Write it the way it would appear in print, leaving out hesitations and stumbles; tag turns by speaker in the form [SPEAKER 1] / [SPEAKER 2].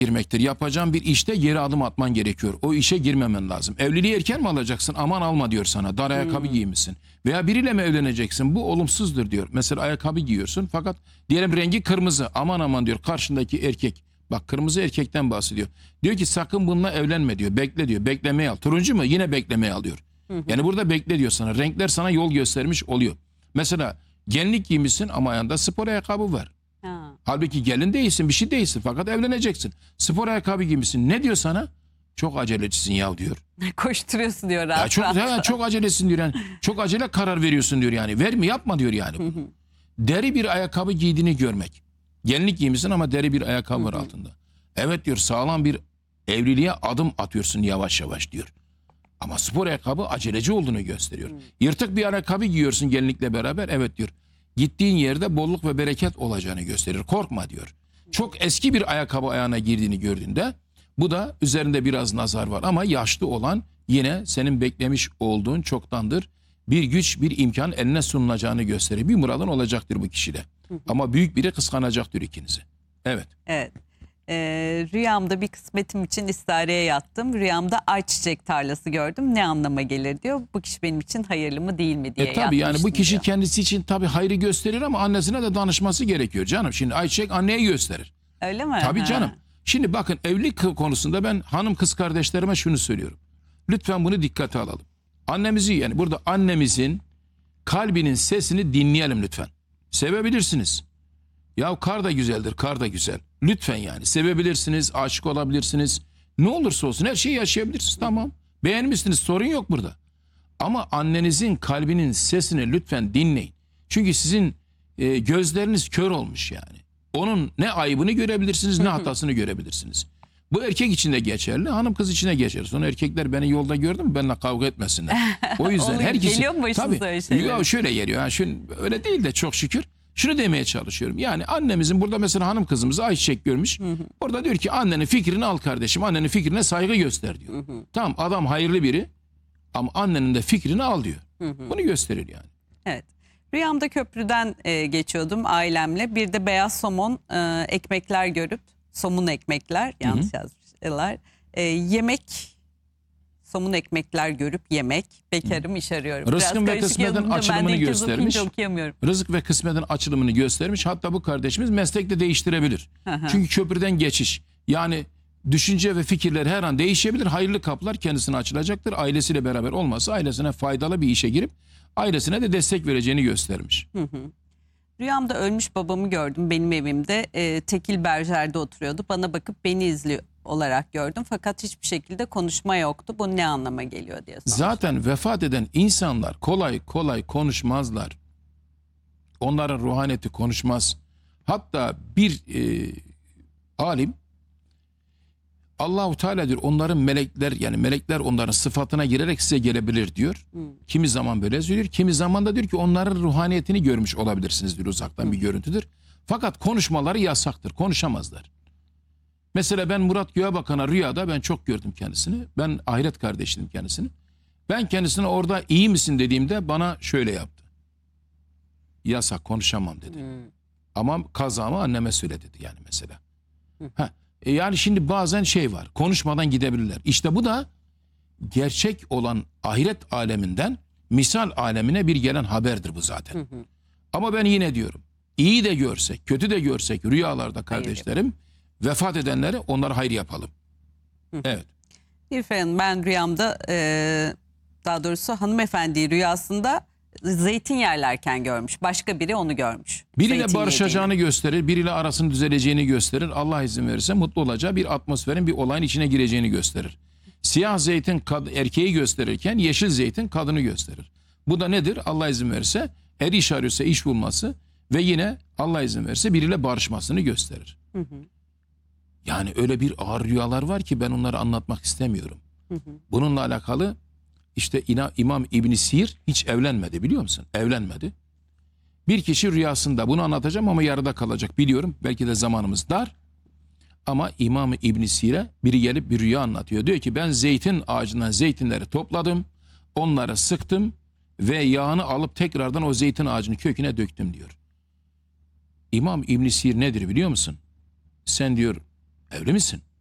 [SPEAKER 1] girmektir. Yapacağın bir işte geri adım atman gerekiyor. O işe girmemen lazım. Evliliği erken mi alacaksın? Aman alma diyor sana. Dar ayakkabı giymişsin. Veya biriyle mi evleneceksin? Bu olumsuzdur diyor. Mesela ayakkabı giyiyorsun fakat diyelim rengi kırmızı. Aman aman diyor karşındaki erkek. Bak kırmızı erkekten bahsediyor. Diyor ki sakın bununla evlenme diyor. Bekle diyor. Beklemeye al. Turuncu mu? Yine beklemeye alıyor. Yani burada bekle diyor sana. Renkler sana yol göstermiş oluyor. Mesela gelinlik giymişsin ama ayağında spor ayakkabı var.
[SPEAKER 2] Ha.
[SPEAKER 1] Halbuki gelin değilsin, bir şey değilsin fakat evleneceksin. Spor ayakkabı giymişsin. Ne diyor sana? Çok acelecisin ya diyor.
[SPEAKER 2] Koşturuyorsun diyor
[SPEAKER 1] Ya
[SPEAKER 2] rahat
[SPEAKER 1] çok
[SPEAKER 2] rahat.
[SPEAKER 1] çok acelesin diyor yani. Çok acele karar veriyorsun diyor yani. Verme yapma diyor yani. Deri bir ayakkabı giydiğini görmek. Gelinlik giymişsin ama deri bir ayakkabı var altında. Evet diyor sağlam bir evliliğe adım atıyorsun yavaş yavaş diyor. Ama spor ayakkabı aceleci olduğunu gösteriyor. Yırtık bir ayakkabı giyiyorsun gelinlikle beraber. Evet diyor. Gittiğin yerde bolluk ve bereket olacağını gösterir. Korkma diyor. Çok eski bir ayakkabı ayağına girdiğini gördüğünde bu da üzerinde biraz nazar var ama yaşlı olan yine senin beklemiş olduğun çoktandır bir güç, bir imkan eline sunulacağını gösterir. Bir muradın olacaktır bu kişide. Ama büyük biri kıskanacaktır ikinizi. Evet.
[SPEAKER 2] Evet. Rüyamda bir kısmetim için istihareye yattım. Rüyamda ayçiçek tarlası gördüm. Ne anlama gelir diyor. Bu kişi benim için hayırlı mı değil mi diye
[SPEAKER 1] Tabii yani bu
[SPEAKER 2] yatmıştım
[SPEAKER 1] kişi
[SPEAKER 2] diyor.
[SPEAKER 1] kendisi için tabii hayrı gösterir ama annesine de danışması gerekiyor canım. Şimdi ayçiçek anneye gösterir.
[SPEAKER 2] Öyle mi?
[SPEAKER 1] Tabii
[SPEAKER 2] Ha.
[SPEAKER 1] canım. Şimdi bakın evlilik konusunda ben hanım kız kardeşlerime şunu söylüyorum. Lütfen bunu dikkate alalım. Annemizi yani burada annemizin kalbinin sesini dinleyelim lütfen. Sevebilirsiniz. Ya kar da güzeldir, kar da güzel. Lütfen yani sevebilirsiniz, aşık olabilirsiniz. Ne olursa olsun her şeyi yaşayabilirsiniz. Tamam. Beğenmişsiniz, sorun yok burada. Ama annenizin kalbinin sesini lütfen dinleyin. Çünkü sizin gözleriniz kör olmuş yani. Onun ne ayıbını görebilirsiniz ne hatasını görebilirsiniz. Bu erkek için de geçerli, hanım kız için de geçerli. Sonra erkekler beni yolda gördü mü benimle kavga etmesinler. O yüzden
[SPEAKER 2] Oluyor,
[SPEAKER 1] herkes
[SPEAKER 2] geliyor mu başınıza öyle şeyler?
[SPEAKER 1] ya şöyle geliyor. Yani öyle değil de çok şükür. Şunu demeye çalışıyorum. Yani annemizin burada mesela hanım kızımız ayçiçek görmüş. Orada diyor ki annenin fikrini al kardeşim. Annenin fikrine saygı göster diyor. Tamam adam hayırlı biri ama annenin de fikrini al diyor. Bunu gösterir yani.
[SPEAKER 2] Evet. Rüyamda köprüden geçiyordum ailemle. Bir de beyaz somon ekmekler görüp, somun ekmekler yanlış yazmışlar. Yemek, somun ekmekler görüp yemek. Bekarım iş arıyorum.
[SPEAKER 1] Rızkın ve
[SPEAKER 2] karışık
[SPEAKER 1] kısmetin
[SPEAKER 2] yazınca ben de
[SPEAKER 1] açılımını
[SPEAKER 2] ilk kez okuyunca
[SPEAKER 1] göstermiş.
[SPEAKER 2] okuyamıyorum.
[SPEAKER 1] Rızık ve kısmetin açılımını göstermiş. Hatta bu kardeşimiz meslek de değiştirebilir. Çünkü köprüden geçiş. Yani düşünce ve fikirler her an değişebilir. Hayırlı kapılar kendisine açılacaktır. Ailesiyle beraber olmasa ailesine faydalı bir işe girip ailesine de destek vereceğini göstermiş.
[SPEAKER 2] Rüyamda ölmüş babamı gördüm benim evimde. Tekil berjerde oturuyordu. Bana bakıp beni izliyor olarak gördüm. Fakat hiçbir şekilde konuşma yoktu. Bu ne anlama geliyor diye sormuş.
[SPEAKER 1] Zaten vefat eden insanlar kolay kolay konuşmazlar. Onların ruhaniyeti konuşmaz. Hatta bir alim Allahu Teala diyor onların melekler yani melekler onların sıfatına girerek size gelebilir diyor. Kimi zaman böyle söylüyor, kimi zaman da diyor ki onların ruhaniyetini görmüş olabilirsiniz diyor uzaktan bir görüntüdür. Fakat konuşmaları yasaktır, konuşamazlar. Mesela ben Murat Göğebakan'a rüyada ben çok gördüm kendisini. Ben ahiret kardeşiydim kendisini. Ben kendisine orada iyi misin dediğimde bana şöyle yaptı. Yasak konuşamam dedi. Ama kazamı anneme söyle dedi yani mesela. Yani şimdi bazen şey var konuşmadan gidebilirler. İşte bu da gerçek olan ahiret aleminden misal alemine bir gelen haberdir bu zaten. Ama ben yine diyorum iyi de görsek kötü de görsek rüyalarda kardeşlerim vefat edenlere onlara hayır yapalım. Evet.
[SPEAKER 2] İrfan ben rüyamda daha doğrusu hanımefendiyi rüyasında zeytin yerlerken görmüş. Başka biri onu görmüş.
[SPEAKER 1] Biriyle
[SPEAKER 2] Zeytin
[SPEAKER 1] barışacağını gösterir, biriyle arasını düzeleceğini gösterir. Allah izin verirse mutlu olacağı bir atmosferin, bir olayın içine gireceğini gösterir. Siyah zeytin erkeği gösterirken yeşil zeytin kadını gösterir. Bu da nedir? Allah izin verirse her iş arıyorsa iş bulması ve yine Allah izin verirse biriyle barışmasını gösterir. Yani öyle bir ağır rüyalar var ki ben onları anlatmak istemiyorum. Bununla alakalı işte İmam İbn Sir hiç evlenmedi biliyor musun? Evlenmedi. Bir kişi rüyasında bunu anlatacağım ama yarıda kalacak biliyorum. Belki de zamanımız dar. Ama İmam İbn Sir'e biri gelip bir rüya anlatıyor. Diyor ki ben zeytin ağacından zeytinleri topladım. Onları sıktım ve yağını alıp tekrardan o zeytin ağacının köküne döktüm diyor. İmam İbn Sir nedir biliyor musun? Sen diyor Evli misin?